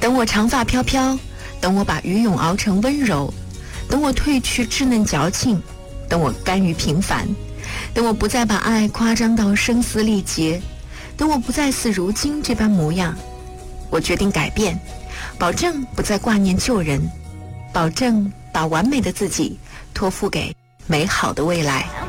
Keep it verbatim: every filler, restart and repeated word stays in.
等我长发飘飘，等我把鱼涌熬成温柔，等我褪去稚嫩矫情，等我甘于平凡，等我不再把爱夸张到声嘶力竭，等我不再似如今这般模样，我决定改变，保证不再挂念旧人，保证把完美的自己托付给美好的未来。